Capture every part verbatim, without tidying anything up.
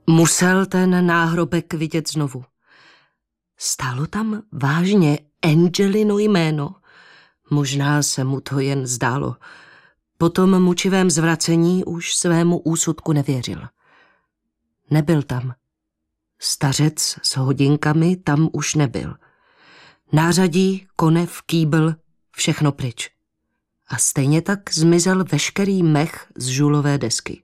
Musel ten náhrobek vidět znovu. Stálo tam vážně Angelino jméno. Možná se mu to jen zdálo. Po tom mučivém zvracení už svému úsudku nevěřil. Nebyl tam. Stařec s hodinkami tam už nebyl. Nářadí, konev, kýbl, všechno pryč. A stejně tak zmizel veškerý mech z žulové desky.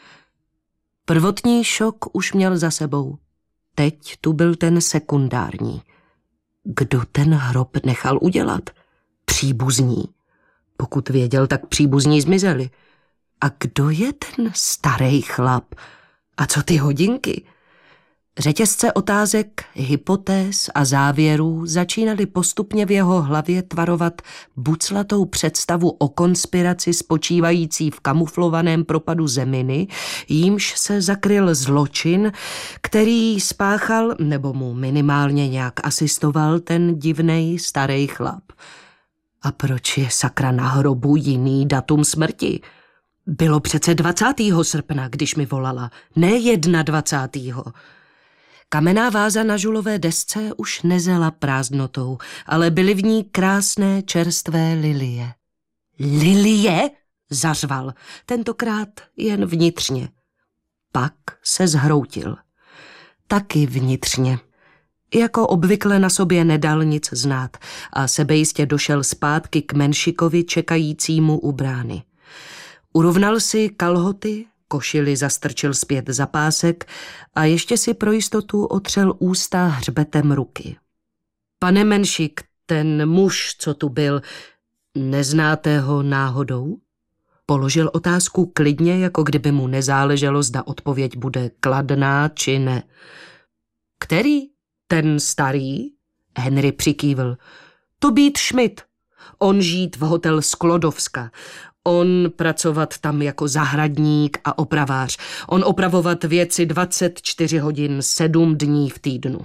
Prvotní šok už měl za sebou. Teď tu byl ten sekundární. Kdo ten hrob nechal udělat? Příbuzní. Pokud věděl, tak příbuzní zmizeli. A kdo je ten starý chlap? A co ty hodinky? Řetězce otázek, hypotéz a závěrů začínaly postupně v jeho hlavě tvarovat buclatou představu o konspiraci spočívající v kamuflovaném propadu zeminy, jímž se zakryl zločin, který spáchal, nebo mu minimálně nějak asistoval ten divnej starý chlap. A proč je sakra na hrobu jiný datum smrti? Bylo přece dvacátého srpna, když mi volala, ne dvacátého prvního Kamenná váza na žulové desce už nezela prázdnotou, ale byly v ní krásné čerstvé lilie. Lilie? Zařval, tentokrát jen vnitřně. Pak se zhroutil. Taky vnitřně. Jako obvykle na sobě nedal nic znát a sebejistě došel zpátky k Menšikovi čekajícímu u brány. Urovnal si kalhoty, košili zastrčil zpět za pásek a ještě si pro jistotu otřel ústa hřbetem ruky. Pane Menšik, ten muž, co tu byl, neznáte ho náhodou? Položil otázku klidně, jako kdyby mu nezáleželo, zda odpověď bude kladná či ne. Který? Ten starý? Henry přikývl. To být Schmidt. On žít v hotel Sklodovska. On pracovat tam jako zahradník a opravář. On opravovat věci dvacet čtyři hodin, sedm dní v týdnu.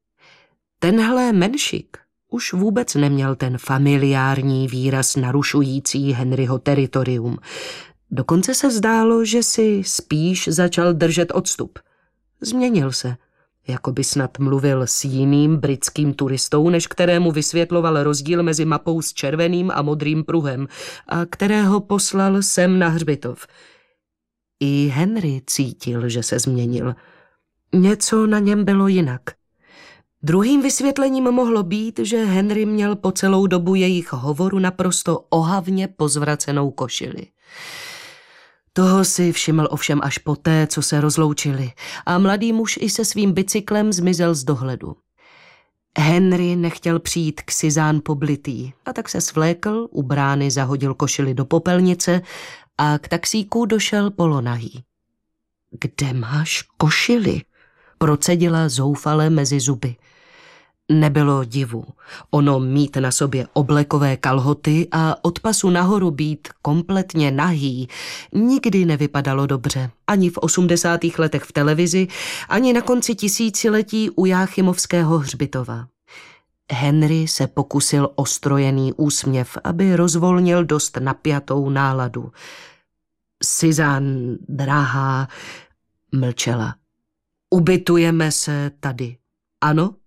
Tenhle Menšik už vůbec neměl ten familiární výraz narušující Henryho teritorium. Dokonce se zdálo, že si spíš začal držet odstup. Změnil se. Jako by snad mluvil s jiným britským turistou, než kterému vysvětloval rozdíl mezi mapou s červeným a modrým pruhem a kterého poslal sem na hřbitov. I Henry cítil, že se změnil. Něco na něm bylo jinak. Druhým vysvětlením mohlo být, že Henry měl po celou dobu jejich hovoru naprosto ohavně pozvracenou košili. Toho si všiml ovšem až poté, co se rozloučili a mladý muž i se svým bicyklem zmizel z dohledu. Henry nechtěl přijít k Suzanne poblitý a tak se svlékl, u brány zahodil košili do popelnice a k taxíku došel polonahý. Kde máš košili? Procedila zoufale mezi zuby. Nebylo divu. Ono mít na sobě oblekové kalhoty a od pasu nahoru být kompletně nahý nikdy nevypadalo dobře. Ani v osmdesátých letech v televizi, ani na konci tisíciletí u Jáchymovského hřbitova. Henry se pokusil o strojený úsměv, aby rozvolnil dost napjatou náladu. Suzanne, drahá, mlčela. Ubytujeme se tady, ano?